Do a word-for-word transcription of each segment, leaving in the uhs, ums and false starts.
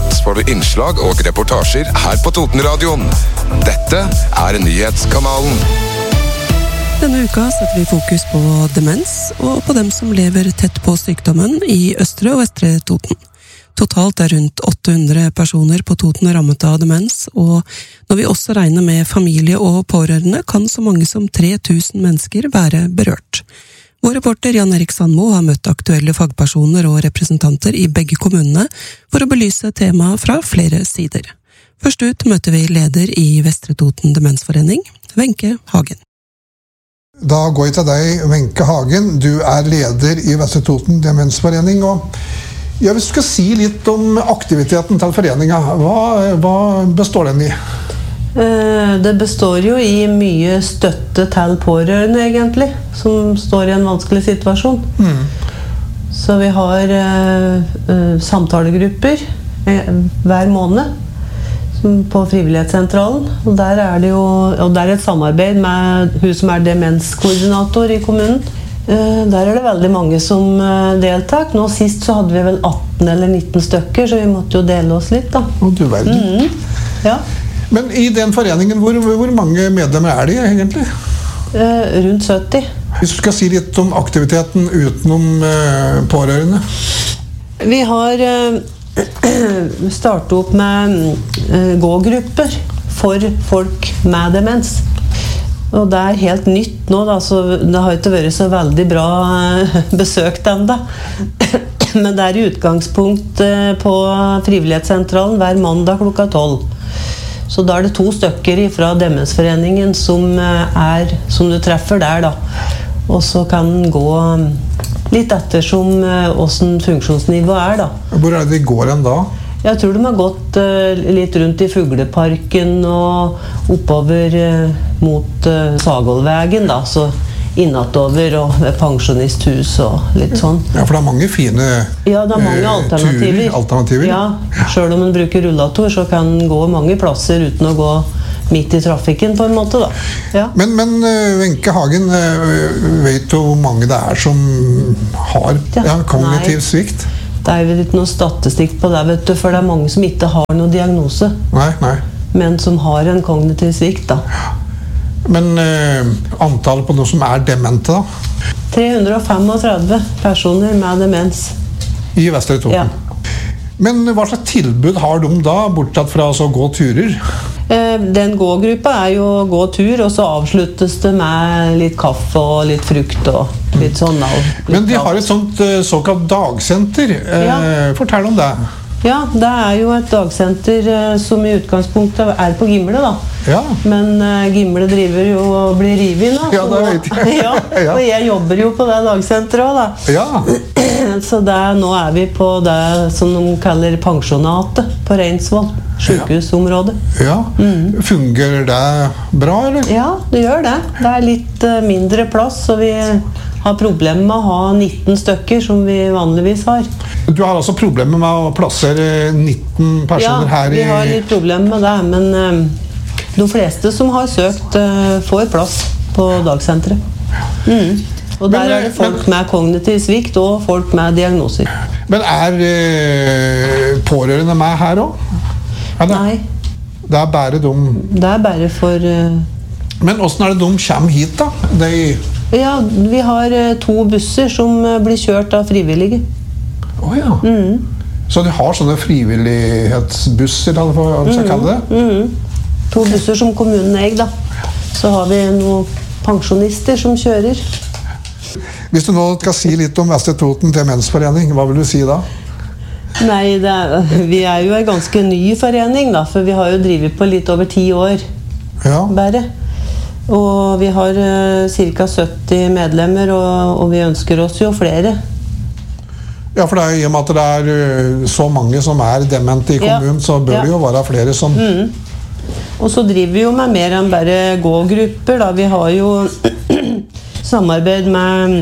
natt får du innslag og reportasjer her på Totenradioen. Dette er Nyhetskanalen. Denne uka setter vi fokus på demens, og på dem som lever tett på sykdommen i Østre og Vestre Toten. Totalt er rundt åtte hundre personer på Toten rammet av demens, og når vi også regner med familie og pårørende, kan så mange som tre tusen mennesker være berørt. Vår reporter Jan Erik Sandmo har møtt aktuelle fagpersoner og representanter i begge kommunene for å belyse temaet fra flere sider. Først ut møter vi leder i Vestre Toten Demensforening, Wenche Hagen. Da går jeg til deg, Wenche Hagen. Du er leder i Vestre Toten Demensforening, og ja, hvis du skal si litt om aktiviteten til foreningen, hva, hva består den i? Det består jo i mye støtte til pårørende, egentlig, som står i en vanskelig situasjon. Mm. Så vi har uh, samtalegrupper uh, hver måned som på Frivillighetssentralen. Og der er det jo og der er et samarbeid med hun som er demenskoordinator i kommunen. Der er det veldig mange som deltar. Nå sist så hadde vi vel atten eller nitten stykker, så vi måtte jo dele oss litt da. Og du verden. Mm, ja. Men i den foreningen, hvor, hvor mange medlemmer er de egentlig? Eh, rundt sytti. Hvis du skal si litt om aktiviteten utenom eh, pårørende? Vi har eh, startet opp med eh, gågrupper for folk med demens. Og det er helt nytt nå, da, så det har ikke vært så veldig bra besøkt enda. Men det er i utgangspunkt på Frivillighetssentralen hver mandag klokka tolv. Så da er det to stykker fra Demensforeningen som, er, som du treffer der, da. Og så kan den gå litt etter som hvordan funksjonsnivået er, da. Hvor er det de går en da? Jeg tror de har gått uh, litt rundt i Fugleparken og oppover uh, mot uh, Sagolvegen, da, så innatover og ved pensjonisthus og litt sånn. Ja, for det er mange fine ja, det er mange uh, alternativer. Turer, alternativer. Ja, selv om man bruker rullator, så kan man gå mange plasser uten å gå midt i trafikken på en måte, da. Ja. Men, men uh, Wenche Hagen, uh, vet du hvor mange det er som har ja, kognitiv svikt? Det er jo ikke noe statistikk på det, vet du, for det er mange som ikke har noen diagnose. Nei, nei. Men som har en kognitiv svikt, da. Men eh, antallet på noe som er demente, da? tre hundre femogtredve personer med demens. I Vestre Toten? Ja. Men hva slags tilbud har de da, bortsett fra å gå turer? Eh, den gågruppa er jo å gå tur, og så avsluttes det med litt kaffe og litt frukt og litt sånn. Litt Men de har et sånt såkalt dagsenter. Ja. Eh, fortell om det. Ja, det er jo et dagsenter eh, som i utgangspunktet er på Gimle, da. Ja. Men eh, Gimle driver jo og blir rivet nå. Ja, det vet jeg. ja, og jeg jobber jo på det dagsenteret også, da. Ja. Så der, nå er vi på det som de kaller pensjonatet på Reinsvoll, sykehusområdet. Ja. Mm. Fungerer det bra, eller? Ja, det gjør det. Det er litt uh, mindre plass, så vi har problemer med å ha nitten stykker som vi vanligvis har. Du har altså problemer med å plassere nitten personer her i... Ja, vi har litt problemer med det, men uh, de fleste som har søkt uh, får plass på dagsenteret. Mm. Og der er det folk men, med kognitiv svikt og folk med diagnoser. Men er uh, pårørende med her også? Nei. Det er bare de... Det er bare for... Uh... Men hvordan er det de kommer hit da? De... Ja, vi har uh, to busser som uh, blir kjørt av frivillige. Åja. Oh, mm. Så de har sånne frivillighetsbusser, eller hva skal jeg kalle det? Mm, mm. To busser som kommunen eier, da. Så har vi noen pensjonister som kjører. Hvis du nå skal si litt om Vestre Toten Demensforening, hva vil du si da? Nei, det er, vi er jo en ganske ny forening, da, for vi har jo drivet på litt over ti år. Ja. Bare. Og vi har uh, ca. sytti medlemmer, og, og vi ønsker oss jo flere. Ja, for det er, i og med at det er uh, så mange som er demente i kommunen, ja. Så bør ja. Det jo være flere som... Mm. Og så driver vi jo med mer enn bare gågrupper, da. Vi har jo samarbeid med,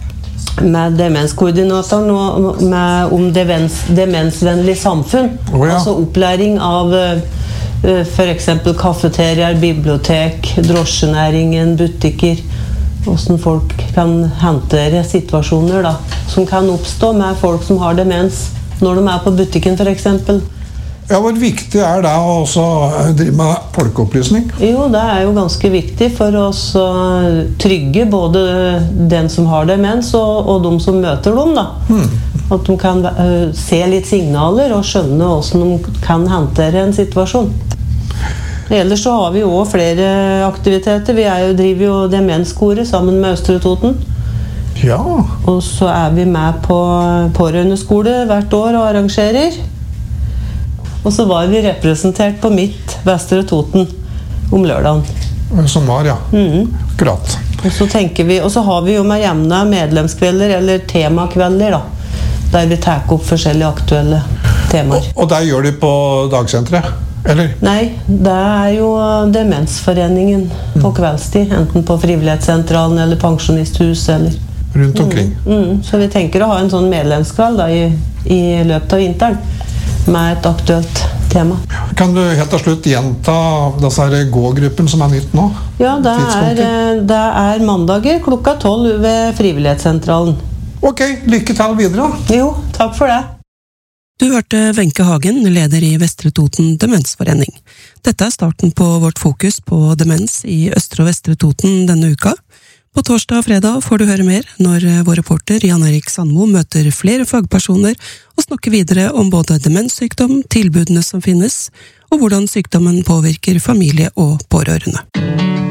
med demenskoordinatoren og med, om demens, demensvennlig samfunn. Oh, ja. Altså opplæring av uh, for eksempel kafeterier, bibliotek, drosjenæringen, butikker. Hvordan folk kan håndtere situasjoner da, som kan oppstå med folk som har demens når de er på butikken for eksempel. Ja, hvor viktig er det å også drive med folkeopplysning? Jo, det er jo ganske viktig for oss å trygge både den som har demens og, og de som møter dem, da. Hmm. At de kan uh, se litt signaler og skjønne hvordan de kan håndtere en situasjon. Ellers så har vi jo også flere aktiviteter. Vi er jo, driver jo demenskoret sammen med Østre Toten. Ja. Og så er vi med på pårørendeskole hvert år og arrangerer. Og så var vi representert på mitt Vestre Toten om lørdagen. Som var, ja. Mm. Akkurat. Og så tenker vi, og så har vi jo med jevne medlemskvelder, eller temakvelder da, der vi tar opp forskjellige aktuelle temaer. Og, og det gjør de på dagsenteret, eller? Nei, det er jo Demensforeningen mm. på kveldstid, enten på Frivillighetssentralen eller Pensjonisthus, eller rundt omkring. Mm. Mm. Så vi tenker å ha en sånn medlemskveld da, i, i løpet av vinteren, med et aktuelt tema. Kan du helt til slutt gjenta disse gå-gruppen som er nytt nå? Ja, det er, det er mandager klokka tolv ved Frivillighetssentralen. Ok, lykke til videre. Jo, takk for det. Du hørte Wenche Hagen, leder i Vestre Toten Demensforening. Dette er starten på vårt fokus på demens i Østre og Vestre Toten denne uka. På torsdag og fredag får du høre mer når vår reporter Jan Erik Sandmo møter flere fagpersoner og snakker videre om både demenssykdom, tilbudene som finnes, og hvordan sykdommen påvirker familie og pårørende.